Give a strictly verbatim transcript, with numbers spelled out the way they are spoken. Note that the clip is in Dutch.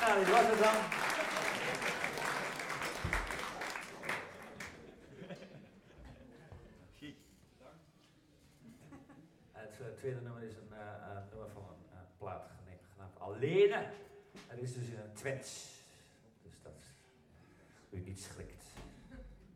Nou, dit was het dan. Het uh, tweede nummer is een uh, uh, nummer van een uh, plaat genaamd Alene. Het is dus in een Twents. Dus dat u niet schrikt.